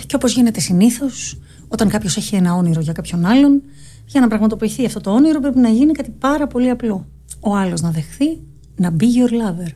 Και όπως γίνεται συνήθως, όταν κάποιος έχει ένα όνειρο για κάποιον άλλον, για να πραγματοποιηθεί αυτό το όνειρο πρέπει να γίνει κάτι πάρα πολύ απλό. Ο άλλος να δεχθεί να be your lover.